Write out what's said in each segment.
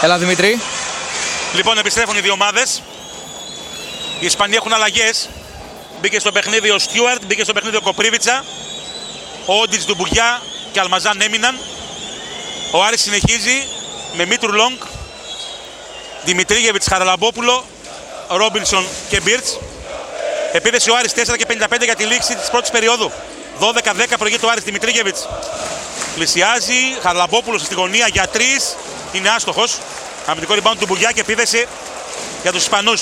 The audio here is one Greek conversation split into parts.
Έλα Δημήτρη. Λοιπόν, επιστρέφουν οι δύο ομάδες. Οι Ισπανοί έχουν αλλαγές. Μπήκε στο παιχνίδι ο Στιούαρτ, μπήκε στο παιχνίδι ο Κοπρίβιτσα. Ο Όντιτς, Ντουμπουριά και Αλμαζάν έμειναν. Ο Άρης συνεχίζει με Μήτρου Λόγκ, Δημητρίγεβιτς, Χαραλαμπόπουλο, Ρόμπινσον και Μπίρτς. Επίδεση ο Άρης 4 και 55 για τη λήξη της πρώτης περίοδου. 12-10 προηγείται ο Άρης. Δημητρίγεβιτς πλησιάζει, Χαραλαμπόπουλος στη γωνία για 3. Είναι άστοχος. Αμυντικό rebound του Μπουριά και επίδεση για τους Ισπανούς.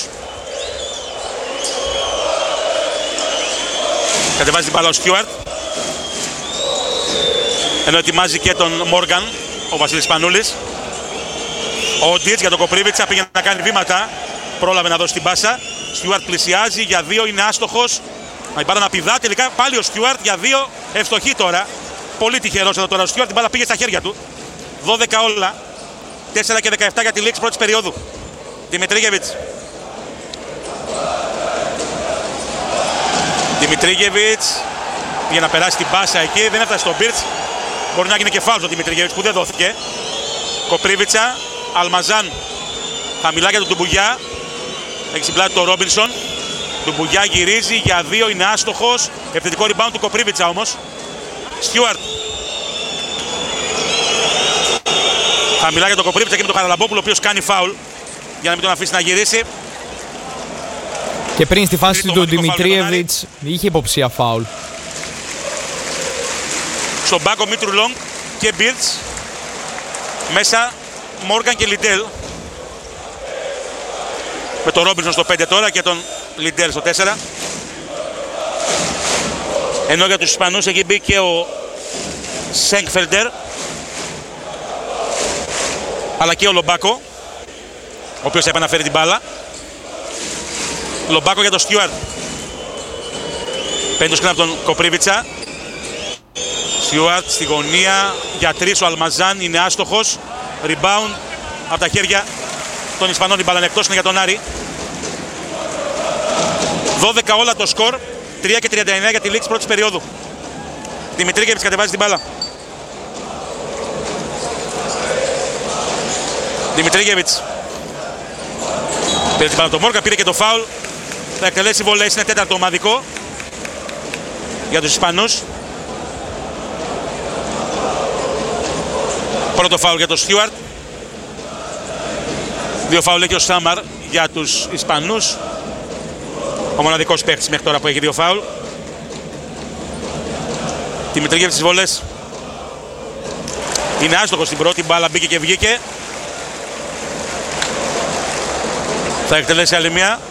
Κατεβάζει την μπάλα ο Στιούαρτ. Ενώ ετοιμάζει και τον Μόργαν, ο Βασίλης Σπανούλης. Ο Ντίτς για τον Κοπρίβιτσα πήγε να κάνει βήματα. Πρόλαβε να δώσει την πάσα. Στιούαρτ πλησιάζει για 2, είναι άστοχος. Η μπάλα να πηδά. Τελικά πάλι ο Στιούαρτ για 2. Ευστοχή τώρα. Πολύ τυχερός εδώ τώρα ο Στιούαρτ. Την μπάλα πήγε στα χέρια του. 12 όλα. 4 και 17 για τη λήξη πρώτης περίοδου. Δημητρίγεβιτς. Δημητρίγεβιτς πήγε να περάσει την πάσα εκεί. Δεν έφτασε στον Μπίρτς. Μπορεί να γίνει και φάουλ ο Δημητρίγεβιτς που δεν δόθηκε. Κοπρίβιτσα. Αλμαζάν. Χαμηλά για τον Ντουμπουριά. Έχει στην πλάτη τον Ρόμπινσον. Ντουμπουριά γυρίζει για 2. Είναι άστοχος. Επιθετικό rebound του Κοπρίβιτσα όμως. Στιούαρτ. Χαμηλά για τον Κοπρίβιτσα και με τον Χαραλαμπόπουλο, ο οποίος κάνει φάουλ για να μην τον αφήσει να γυρίσει. Και πριν στη φάση του Δημητρίγεβιτς είχε υποψία φάουλ. Στον πάγκο Μήτρου Λόγκ και Μπίρτς. Μέσα Μόργαν και Λιντέλ. Με τον Ρόμπινσον στο 5 τώρα και τον Λιντέλ στο 4. Ενώ για τους Ισπανούς έχει μπει και ο Σέγκφελντερ. Αλλά και ο Λομπάκο, ο οποίος επαναφέρει την μπάλα. Λομπάκο για τον Στιούαρτ. Παίρνει το σκριν από τον Κοπρίβιτσα. Στιούαρτ στη γωνία για 3. Ο Αλμαζάν είναι άστοχος. Rebound από τα χέρια των Ισπανών. Η μπάλα είναι εκτός, είναι για τον Άρη. 12 όλα το σκορ. 3 και 39 για τη λήξη πρώτης περίοδου. Δημητρίγεβιτς κατεβάζει την μπάλα. Δημητρίγεβιτς πήρε την μπάλα από τον Μόργα, πήρε και το φάουλ. Θα εκτελέσει βολές, είναι τέταρτο ομαδικό για τους Ισπανούς. Πρώτο φάουλ για τον Στιούαρτ. 2 φάουλ έχει ο Σάμαρ για τους Ισπανούς. Ο μοναδικός παίκτης μέχρι τώρα που έχει 2 φάουλ. Δημητρίγεβιτς στις βολές. Είναι άστοχος στην πρώτη, μπάλα μπήκε και βγήκε. Θα εκτελέσει άλλη μία.